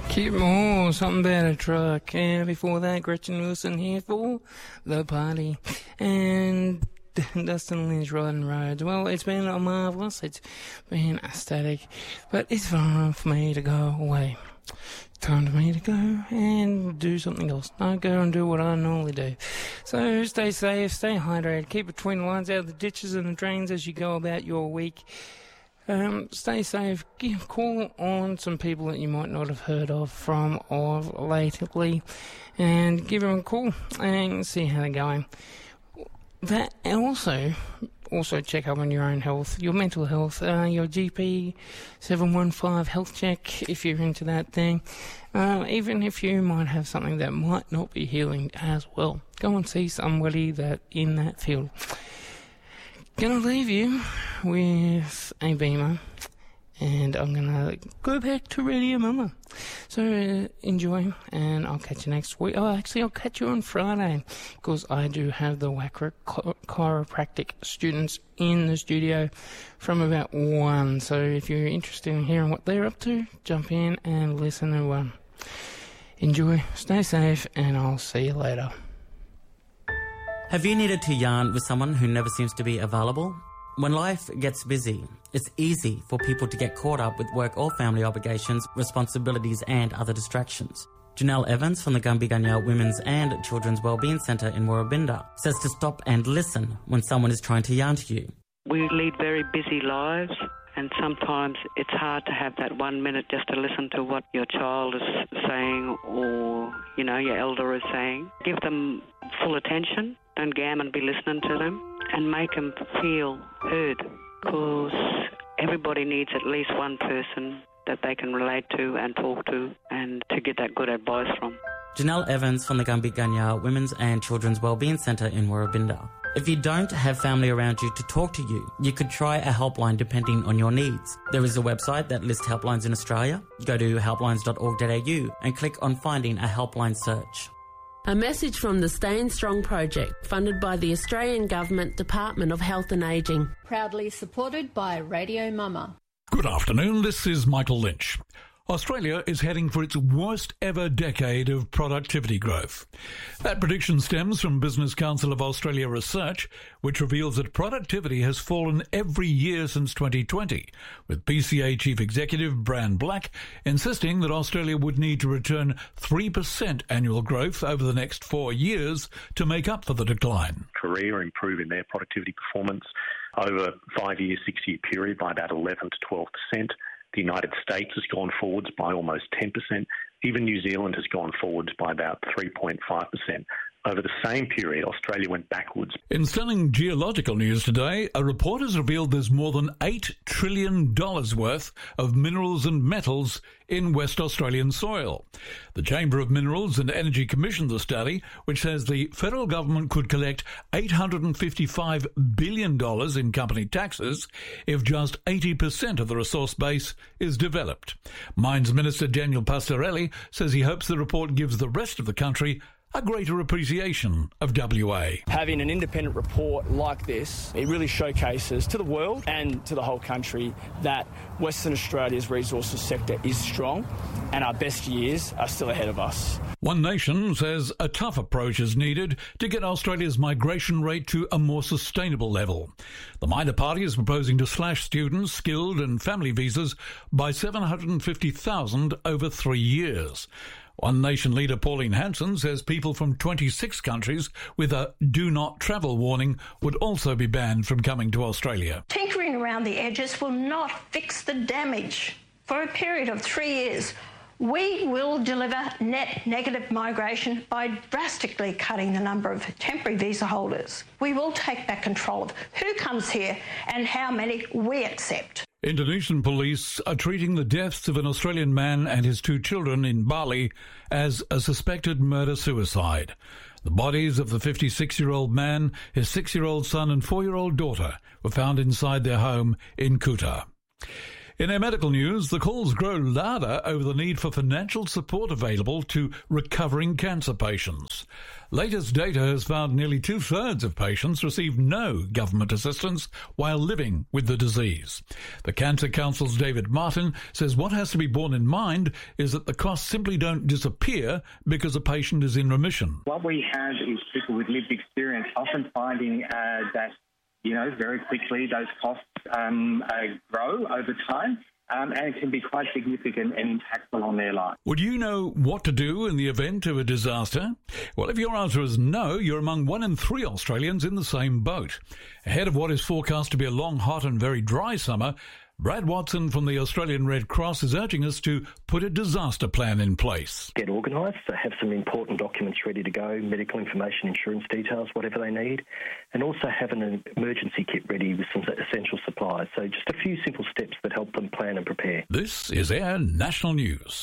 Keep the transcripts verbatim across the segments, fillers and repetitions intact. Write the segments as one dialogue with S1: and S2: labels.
S1: Keep more, something better truck. And before that, Gretchen Wilson here for the party. And Dustin Lynch riding roads. Well, it's been a marvellous, it's been ecstatic, but it's time for me to go away. Time for me to go and do something else. I go and do what I normally do. So stay safe, stay hydrated, keep between the lines out of the ditches and the drains as you go about your week. Um, stay safe, give, call on some people that you might not have heard of from or lately, and give them a call and see how they're going. That and also, also check up on your own health, your mental health, uh, your G P seven one five health check if you're into that thing. Uh, even if you might have something that might not be healing as well, go and see somebody that in that field. Gonna leave you with a beamer, and I'm gonna go back to Radio Mama. So uh, enjoy, and I'll catch you next week. Oh, actually, I'll catch you on Friday, because I do have the WACRA chiropractic students in the studio from about one. So if you're interested in hearing what they're up to, jump in and listen to one. Enjoy, stay safe, and I'll see you later.
S2: Have you needed to yarn with someone who never seems to be available? When life gets busy, it's easy for people to get caught up with work or family obligations, responsibilities and other distractions. Janelle Evans from the Gumbi Gunyal Women's and Children's Wellbeing Centre in Woorabinda says to stop and listen when someone is trying to yarn to you.
S3: We lead very busy lives, and sometimes it's hard to have that one minute just to listen to what your child is saying or, you know, your elder is saying. Give them full attention. Don't gammon be listening to them, and make them feel heard, because everybody needs at least one person that they can relate to and talk to and to get that good advice from.
S2: Janelle Evans from the Gumbi Gunyal Women's and Children's Wellbeing Centre in Woorabinda. If you don't have family around you to talk to you, you could try a helpline depending on your needs. There is a website that lists helplines in Australia. Go to helplines dot org dot a u and click on Finding a Helpline search.
S4: A message from the Staying Strong project, funded by the Australian Government Department of Health and Ageing.
S5: Proudly supported by Radio Mama.
S6: Good afternoon, this is Michael Lynch. Australia is heading for its worst ever decade of productivity growth. That prediction stems from Business Council of Australia research, which reveals that productivity has fallen every year since twenty twenty, with B C A Chief Executive Bran Black insisting that Australia would need to return three percent annual growth over the next four years to make up for the decline.
S7: Korea improved in their productivity performance over a five-year, six-year period by about eleven to twelve percent. The United States has gone forwards by almost ten percent. Even New Zealand has gone forwards by about three point five percent. Over the same period, Australia went backwards.
S6: In stunning geological news today, a report has revealed there's more than eight trillion dollars worth of minerals and metals in West Australian soil. The Chamber of Minerals and Energy commissioned the study, which says the federal government could collect eight hundred fifty-five billion dollars in company taxes if just eighty percent of the resource base is developed. Mines Minister Daniel Pastorelli says he hopes the report gives the rest of the country a greater appreciation of W A.
S8: Having an independent report like this, it really showcases to the world and to the whole country that Western Australia's resources sector is strong and our best years are still ahead of us.
S6: One Nation says a tough approach is needed to get Australia's migration rate to a more sustainable level. The minor party is proposing to slash students, skilled and family visas by seven hundred fifty thousand over three years. One Nation leader Pauline Hanson says people from twenty-six countries with a do not travel warning would also be banned from coming to Australia.
S9: Tinkering around the edges will not fix the damage. For a period of three years, we will deliver net negative migration by drastically cutting the number of temporary visa holders. We will take back control of who comes here and how many we accept.
S6: Indonesian police are treating the deaths of an Australian man and his two children in Bali as a suspected murder-suicide. The bodies of the fifty-six-year-old man, his six-year-old son and four-year-old daughter were found inside their home in Kuta. In our medical news, the calls grow louder over the need for financial support available to recovering cancer patients. Latest data has found nearly two-thirds of patients receive no government assistance while living with the disease. The Cancer Council's David Martin says what has to be borne in mind is that the costs simply don't disappear because a patient is in remission.
S10: What we have is people with lived experience often finding uh, that You know, very quickly those costs um, uh, grow over time, um, and it can be quite significant and impactful on their life.
S6: Would you know what to do in the event of a disaster? Well, if your answer is no, you're among one in three Australians in the same boat. Ahead of what is forecast to be a long, hot and very dry summer, Brad Watson from the Australian Red Cross is urging us to put a disaster plan in place.
S11: Get organised, so have some important documents ready to go, medical information, insurance details, whatever they need, and also have an emergency kit ready with some essential supplies. So just a few simple steps that help them plan and prepare.
S6: This is Air National News.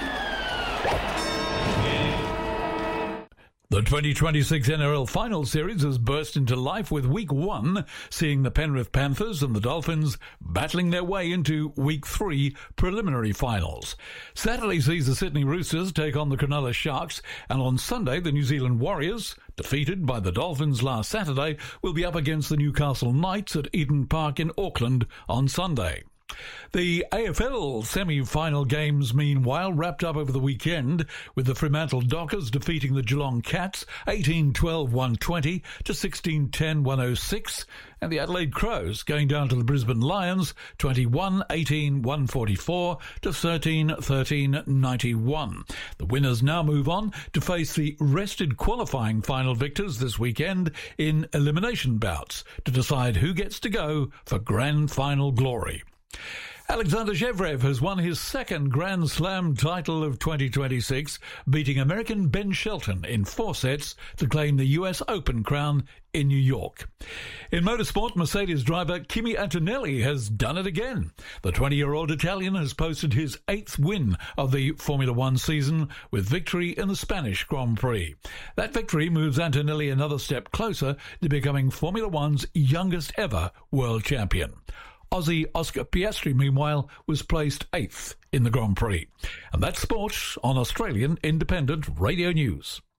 S6: The twenty twenty-six N R L Final Series has burst into life with Week one, seeing the Penrith Panthers and the Dolphins battling their way into Week three preliminary finals. Saturday sees the Sydney Roosters take on the Cronulla Sharks, and on Sunday the New Zealand Warriors, defeated by the Dolphins last Saturday, will be up against the Newcastle Knights at Eden Park in Auckland on Sunday. The A F L semi-final games, meanwhile, wrapped up over the weekend with the Fremantle Dockers defeating the Geelong Cats eighteen twelve one twenty to sixteen ten one oh six, and the Adelaide Crows going down to the Brisbane Lions twenty-one eighteen one forty-four to thirteen thirteen ninety-one. The winners now move on to face the rested qualifying final victors this weekend in elimination bouts to decide who gets to go for grand final glory. Alexander Zverev has won his second Grand Slam title of twenty twenty-six, beating American Ben Shelton in four sets to claim the U S Open crown in New York. In motorsport, Mercedes driver Kimi Antonelli has done it again. The twenty-year-old Italian has posted his eighth win of the Formula One season with victory in the Spanish Grand Prix. That victory moves Antonelli another step closer to becoming Formula One's youngest ever world champion. Aussie Oscar Piastri, meanwhile, was placed eighth in the Grand Prix. And that's sport on Australian Independent Radio News.